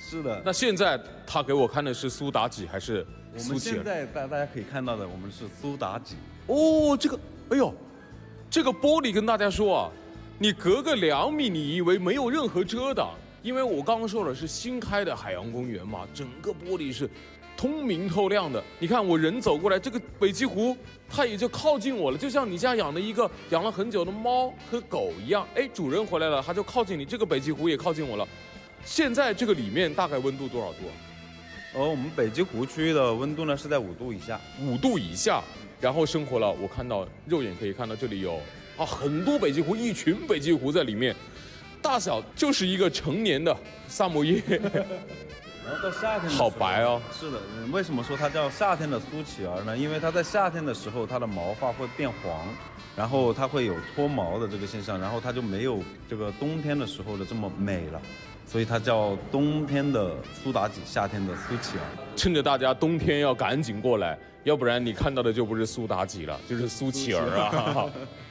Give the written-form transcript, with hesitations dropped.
是的。 那现在他给我看的是苏妲己还是苏乞儿？ 我们现在大家可以看到的，我们是苏妲己。 哦，这个，哎呦，这个玻璃跟大家说啊，你隔个2米，你以为没有任何遮挡，因为我刚刚说了是新开的海洋公园嘛，整个玻璃是通明透亮的。你看我人走过来，这个北极狐它也就靠近我了，就像你家养的一个养了很久的猫和狗一样。哎，主人回来了，它就靠近你，这个北极狐也靠近我了。现在这个里面大概温度多少度啊？ 我们北极湖区域的温度呢是在5度以下 ，5度以下。然后生活了，我看到肉眼可以看到这里有很多北极狐，一群北极狐在里面，大小就是一个成年的萨摩耶。 然后到夏天的时候好白哦。 是的，为什么说它叫夏天的苏乞儿呢？因为它在夏天的时候，它的毛发会变黄，然后它会有脱毛的这个现象，然后它就没有这个冬天的时候的这么美了。所以它叫冬天的苏妲己，夏天的苏乞儿。 趁着大家冬天要赶紧过来，要不然你看到的就不是苏妲己了，就是苏乞儿啊。